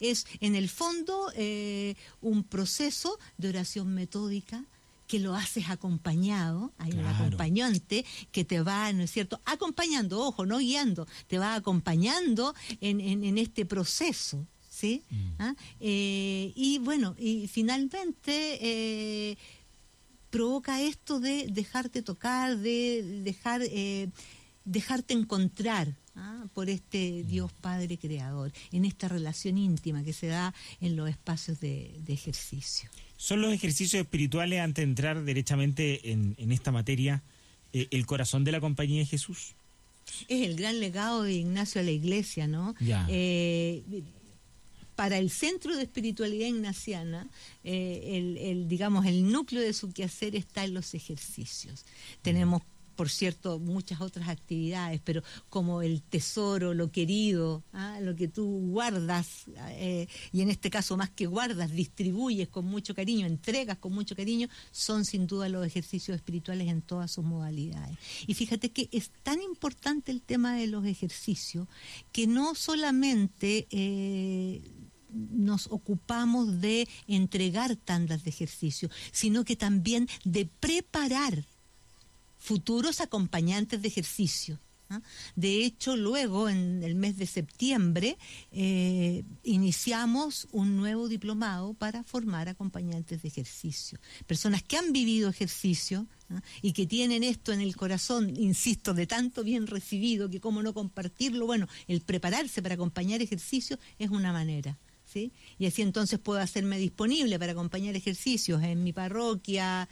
es en el fondo un proceso de oración metódica que lo haces acompañado, hay un acompañante que te va, ¿no es cierto?, acompañando, ojo, no guiando, te va acompañando en este proceso, ¿sí? Y bueno, y finalmente provoca esto de dejarte tocar, de dejarte encontrar por este Dios Padre Creador, en esta relación íntima que se da en los espacios de ejercicio. ¿Son los ejercicios espirituales, antes de entrar derechamente en esta materia, el corazón de la Compañía de Jesús? Es el gran legado de Ignacio a la Iglesia, ¿no? Para el Centro de Espiritualidad Ignaciana, digamos, el núcleo de su quehacer está en los ejercicios. Tenemos, por cierto, muchas otras actividades, pero como el tesoro, lo querido, lo que tú guardas, y en este caso más que guardas, distribuyes con mucho cariño, entregas con mucho cariño, son sin duda los ejercicios espirituales en todas sus modalidades. Y fíjate que es tan importante el tema de los ejercicios que no solamente nos ocupamos de entregar tandas de ejercicio, sino que también de preparar futuros acompañantes de ejercicio. De hecho, luego, en el mes de septiembre, iniciamos un nuevo diplomado para formar acompañantes de ejercicio. Personas que han vivido ejercicio y que tienen esto en el corazón, insisto, de tanto bien recibido, que cómo no compartirlo. Bueno, el prepararse para acompañar ejercicio es una manera, ¿sí? Y así entonces puedo hacerme disponible para acompañar ejercicios en mi parroquia,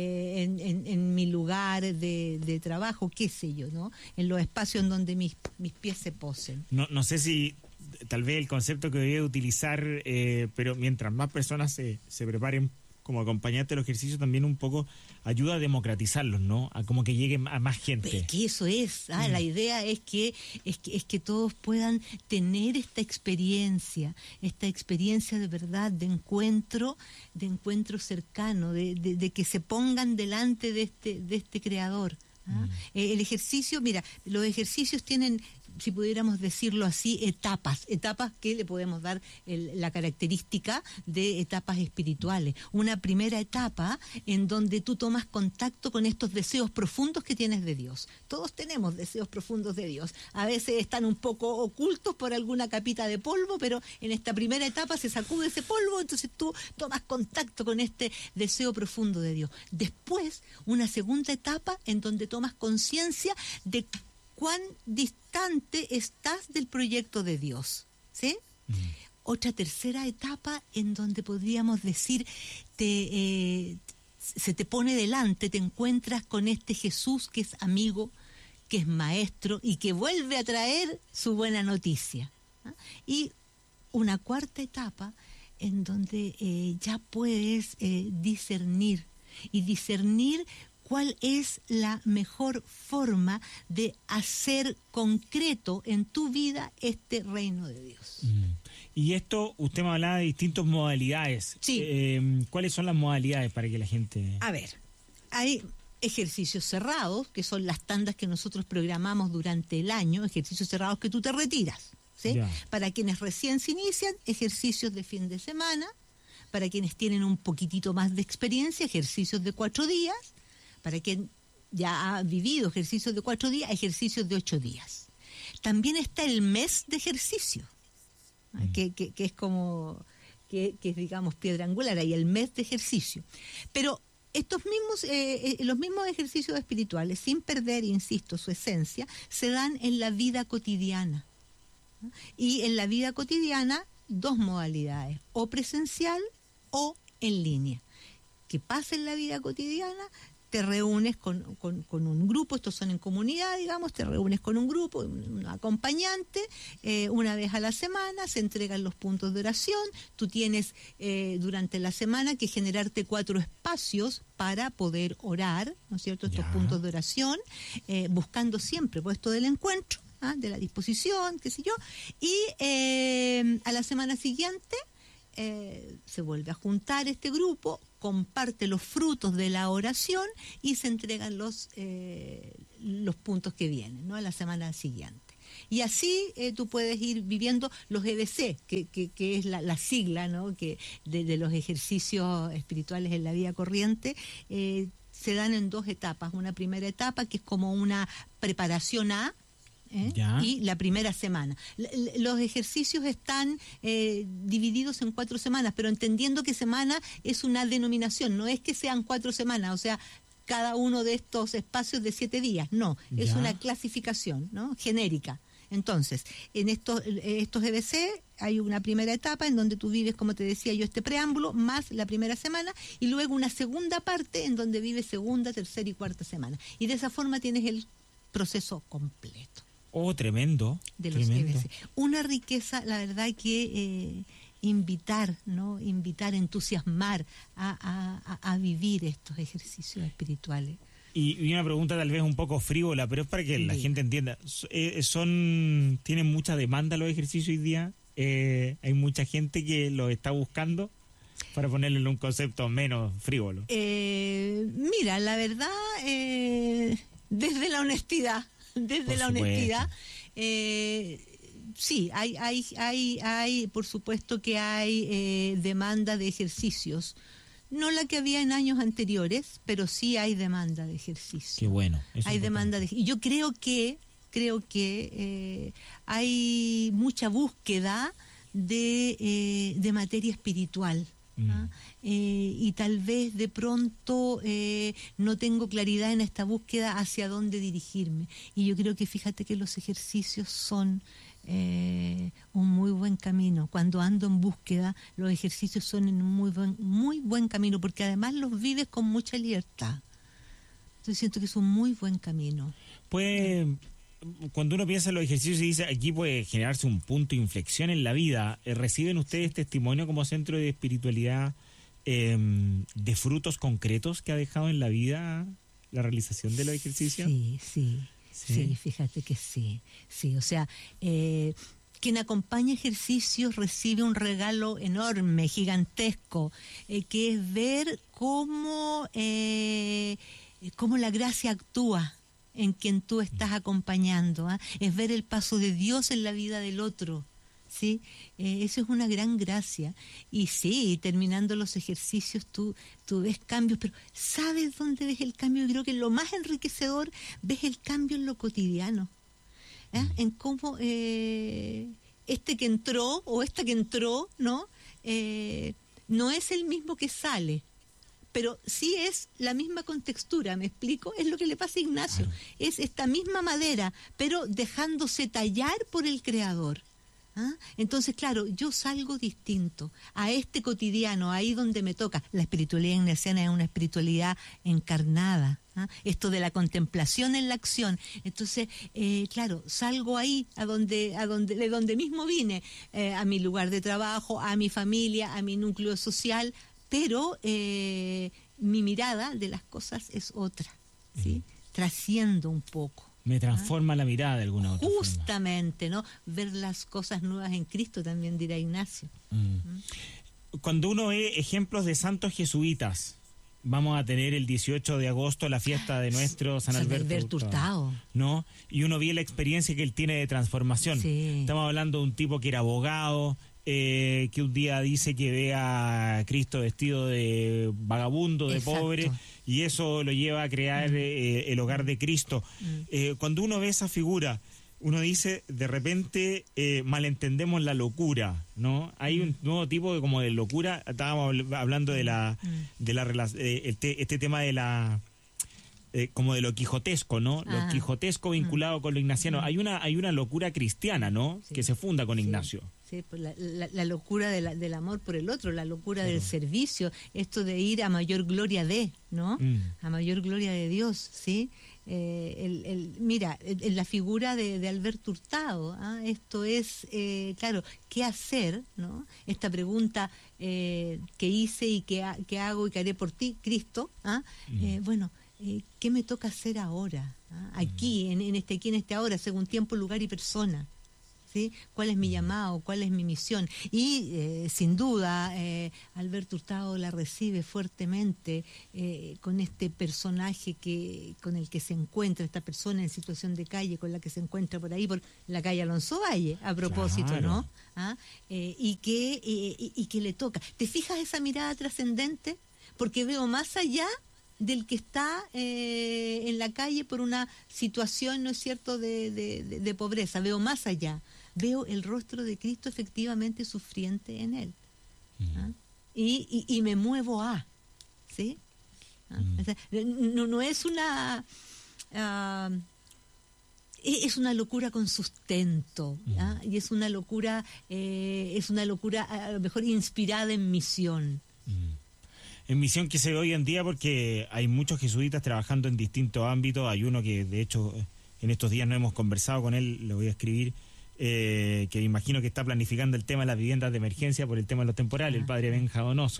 en mi lugar de trabajo, qué sé yo, ¿no? En los espacios en donde mis pies se posen. No sé si tal vez el concepto que debía utilizar, pero mientras más personas se preparen como acompañante de los ejercicios, también un poco ayuda a democratizarlos, ¿no? A como que lleguen a más gente. Es que eso es, la idea es que todos puedan tener esta experiencia de verdad, de encuentro cercano, de que se pongan delante de este creador. El ejercicio, mira, los ejercicios tienen, si pudiéramos decirlo así, etapas que le podemos dar la característica de etapas espirituales. Una primera etapa en donde tú tomas contacto con estos deseos profundos que tienes de Dios. Todos tenemos deseos profundos de Dios. A veces están un poco ocultos por alguna capita de polvo, pero en esta primera etapa se sacude ese polvo, entonces tú tomas contacto con este deseo profundo de Dios. Después, una segunda etapa en donde tomas conciencia de cuán distante estás del proyecto de Dios, ¿sí? Otra tercera etapa en donde podríamos decir, se te pone delante, te encuentras con este Jesús que es amigo, que es maestro y que vuelve a traer su buena noticia. Y una cuarta etapa en donde ya puedes discernir cuál es la mejor forma de hacer concreto en tu vida este reino de Dios. Y esto, usted me hablaba de distintas modalidades. Sí. ¿Cuáles son las modalidades para que la gente...? A ver, hay ejercicios cerrados, que son las tandas que nosotros programamos durante el año, ejercicios cerrados que tú te retiras, ¿sí? Para quienes recién se inician, ejercicios de fin de semana. Para quienes tienen un poquitito más de experiencia, ejercicios de 4 días. Para quien ya ha vivido ejercicios de 4 días, ejercicios de 8 días. También está el mes de ejercicio, que es como, que es, digamos, piedra angular, ahí el mes de ejercicio. Pero los mismos ejercicios espirituales, sin perder, insisto, su esencia, se dan en la vida cotidiana. Y en la vida cotidiana, 2 modalidades, o presencial o en línea. ¿Qué pasa en la vida cotidiana? Te reúnes con un grupo, estos son en comunidad, digamos, te reúnes con un grupo, un acompañante, una vez a la semana, se entregan los puntos de oración, tú tienes durante la semana que generarte 4 espacios para poder orar, ¿no es cierto?, estos puntos de oración, buscando siempre puesto del encuentro, de la disposición, qué sé yo, y a la semana siguiente se vuelve a juntar este grupo, comparte los frutos de la oración y se entregan los puntos que vienen, ¿no?, a la semana siguiente. Y así tú puedes ir viviendo los EBC, que es la sigla, ¿no? Que de los ejercicios espirituales en la vida corriente. Se dan en 2 etapas. Una primera etapa que es como una preparación y la primera semana. Los ejercicios están divididos en 4 semanas, pero entendiendo que semana es una denominación, no es que sean 4 semanas, o sea, cada uno de estos espacios de 7 días, no, es una clasificación, ¿no? Genérica. Entonces, en estos EBC hay una primera etapa en donde tú vives, como te decía yo, este preámbulo, más la primera semana, y luego una segunda parte en donde vives segunda, tercera y cuarta semana. Y de esa forma tienes el proceso completo. Oh, tremendo. De los EBC. Una riqueza, la verdad, que invitar, entusiasmar a vivir estos ejercicios espirituales. Y una pregunta tal vez un poco frívola, pero es para que la gente entienda. ¿Tienen mucha demanda los ejercicios hoy día? ¿Hay mucha gente que los está buscando? Para ponerle en un concepto menos frívolo. Mira, la verdad, desde la honestidad, sí, hay, por supuesto que hay demanda de ejercicios. No la que había en años anteriores, pero sí hay demanda de ejercicio. Qué bueno. Hay demanda y yo creo que hay mucha búsqueda de materia espiritual. Y tal vez de pronto no tengo claridad en esta búsqueda hacia dónde dirigirme. Y yo creo que fíjate que los ejercicios son un muy buen camino. Cuando ando en búsqueda, los ejercicios son en un muy buen camino, porque además los vives con mucha libertad. Entonces siento que es un muy buen camino. Pues cuando uno piensa en los ejercicios y dice aquí puede generarse un punto de inflexión en la vida, ¿reciben ustedes testimonio como centro de espiritualidad de frutos concretos que ha dejado en la vida la realización de los ejercicios? Sí, fíjate que sí, o sea, quien acompaña ejercicios recibe un regalo enorme, gigantesco, que es ver cómo la gracia actúa en quien tú estás acompañando, es ver el paso de Dios en la vida del otro, ¿sí? Eso es una gran gracia. Y sí, terminando los ejercicios tú ves cambios, pero ¿sabes dónde ves el cambio? Yo creo que lo más enriquecedor, ves el cambio en lo cotidiano, en cómo este que entró o esta que entró, ¿no? No es el mismo que sale, pero sí es la misma contextura, ¿me explico? Es lo que le pasa a Ignacio, claro. Es esta misma madera, pero dejándose tallar por el Creador. Entonces, claro, yo salgo distinto a este cotidiano, ahí donde me toca. La espiritualidad ignaciana es una espiritualidad encarnada, esto de la contemplación en la acción. Entonces, claro, salgo ahí de donde mismo vine, a mi lugar de trabajo, a mi familia, a mi núcleo social, pero mi mirada de las cosas es otra, ¿sí? Trasciendo un poco. Me transforma la mirada de alguna otra forma. Justamente, ¿no? Ver las cosas nuevas en Cristo, también dirá Ignacio. Cuando uno ve ejemplos de santos jesuitas, vamos a tener el 18 de agosto la fiesta de nuestro San Alberto Hurtado, ¿no? Y uno ve la experiencia que él tiene de transformación. Sí. Estamos hablando de un tipo que era abogado, que un día dice que ve a Cristo vestido de vagabundo, de Exacto. pobre, y eso lo lleva a crear el hogar de Cristo. Cuando uno ve esa figura, uno dice, de repente malentendemos la locura, ¿no? Hay un nuevo tipo como de locura. Estábamos hablando de este tema de la como de lo quijotesco, ¿no? Lo quijotesco vinculado con lo ignaciano. Hay una locura cristiana, ¿no? Sí. Que se funda con Ignacio. Sí, pues la locura del amor por el otro, la locura del servicio, esto de ir a mayor gloria de, ¿no? A mayor gloria de Dios, ¿sí? Mira, en la figura de Alberto Hurtado, esto es, claro, ¿qué hacer, no? Esta pregunta que hice y que hago y que haré por ti, Cristo, bueno, ¿qué me toca hacer ahora? Aquí en este ahora, según tiempo, lugar y persona. ¿sí? ¿Cuál es mi llamado? ¿Cuál es mi misión? Y sin duda, Alberto Hurtado la recibe fuertemente con este personaje con el que se encuentra, esta persona en situación de calle con la que se encuentra por ahí, por la calle Alonso Valle, a propósito, claro. ¿No? Y que le toca. ¿Te fijas esa mirada trascendente? Porque veo más allá del que está en la calle por una situación, ¿no es cierto?, de pobreza. Veo más allá. Veo el rostro de Cristo efectivamente sufriente en él. Y me muevo ¿sí? O sea, no es una... es una locura con sustento, y es una locura a lo mejor inspirada en misión. En misión que se ve hoy en día, porque hay muchos jesuitas trabajando en distintos ámbitos. Hay uno que de hecho en estos días no hemos conversado con él, lo voy a escribir, que imagino que está planificando el tema de las viviendas de emergencia por el tema de los temporales, el padre Benja Donoso.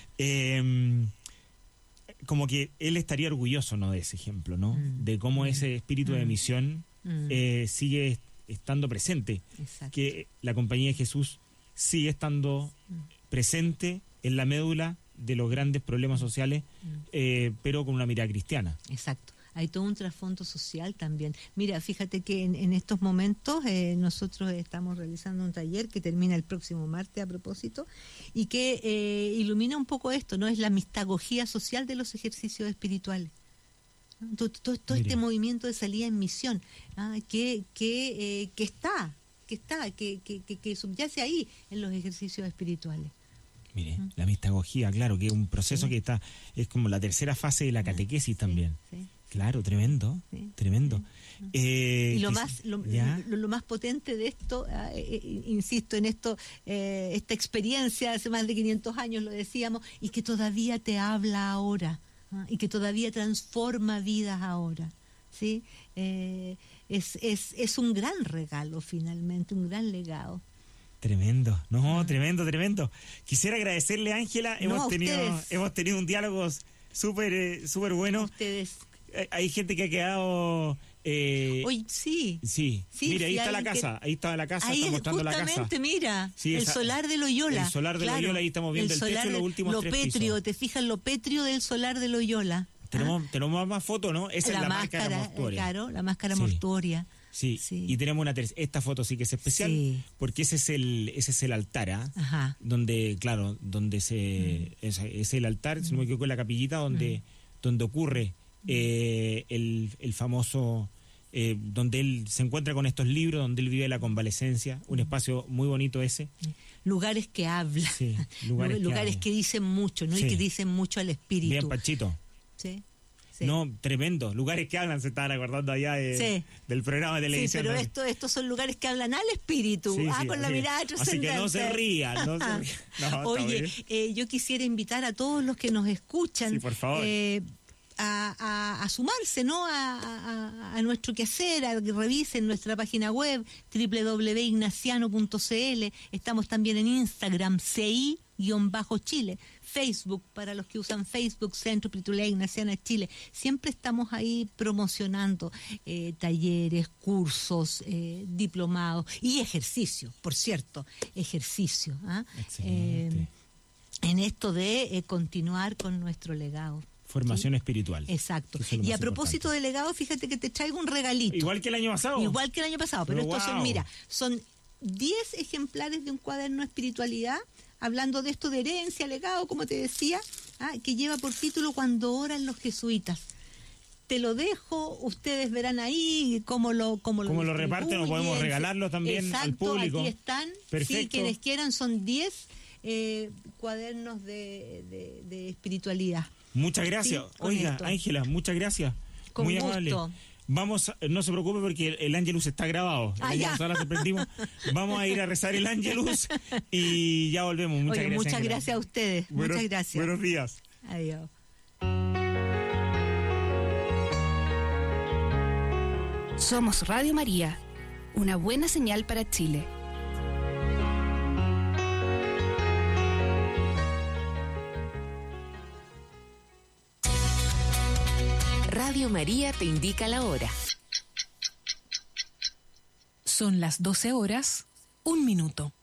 Como que él estaría orgulloso, ¿no?, de ese ejemplo, ¿no? De cómo ese espíritu de misión sigue estando presente. Exacto. Que la Compañía de Jesús sigue estando presente en la médula de los grandes problemas sociales, pero con una mirada cristiana. Exacto. Hay todo un trasfondo social también. Mira, fíjate que en estos momentos nosotros estamos realizando un taller que termina el próximo martes a propósito, y que ilumina un poco esto, ¿no? Es la mistagogía social de los ejercicios espirituales. Todo este movimiento de salida en misión, que subyace ahí en los ejercicios espirituales. Mire, la mistagogía, claro, que es un proceso que es como la tercera fase de la catequesis también. Sí. Claro, tremendo, tremendo. Y lo más potente de esto, insisto en esto, esta experiencia hace más de 500 años, lo decíamos, y que todavía te habla ahora, y que todavía transforma vidas ahora, ¿sí? Es un gran regalo finalmente, un gran legado. Tremendo, tremendo. Quisiera agradecerle, Ángela, hemos tenido un diálogo súper bueno. Ustedes. Hay gente que ha quedado... Oye, sí. Mira, ahí está la casa, ahí está mostrando la casa. Justamente, mira, sí, el solar de Loyola. El solar de Loyola, ahí estamos viendo el techo de los últimos 3 pisos. Te fijas lo pétreo del solar de Loyola. Tenemos más fotos, ¿no? Esa es la máscara mortuoria. Claro, la máscara mortuoria. Sí, y tenemos esta foto sí que es especial, porque ese es el altar, donde es el altar, si no me equivoco, la capillita donde ocurre el famoso, donde él se encuentra con estos libros, donde él vive la convalecencia, un espacio muy bonito ese. Lugares que hablan, lugares que dicen mucho, ¿no? Y que dicen mucho al espíritu. Bien, Pachito. Sí. No, tremendo. Lugares que hablan, se estaban acordando allá del programa de televisión. Sí, pero estos son lugares que hablan al espíritu, con la mirada trascendente. Así que no se rían. Oye, yo quisiera invitar a todos los que nos escuchan, por favor, a sumarse, ¿no? A nuestro quehacer, a que revisen nuestra página web www.ignaciano.cl. Estamos también en Instagram, CI-Chile, Facebook, para los que usan Facebook, Centro Espiritualidad Ignaciana Chile. Siempre estamos ahí promocionando talleres, cursos, diplomados y ejercicio, por cierto, ejercicio. En esto de continuar con nuestro legado. Formación espiritual. Exacto. Y a propósito de legado, fíjate que te traigo un regalito. Igual que el año pasado, pero estos son 10 ejemplares de un cuaderno de espiritualidad, hablando de esto de herencia, legado, como te decía, que lleva por título Cuando oran los jesuitas. Te lo dejo, ustedes verán ahí cómo lo reparten, o podemos regalarlo también al público. Aquí están. Perfecto. Sí, quienes quieran, son 10 cuadernos de espiritualidad. Muchas gracias. Sí, oiga, Ángela, muchas gracias. Con muy gusto. Amable. Vamos, no se preocupe porque el Ángelus está grabado. Ahora sorprendimos. Vamos a ir a rezar el Ángelus y ya volvemos. Muchas gracias a ustedes. Muchas gracias. Buenos días. Adiós. Somos Radio María, una buena señal para Chile. Radio María te indica la hora. Son las 12 horas, 1 minuto.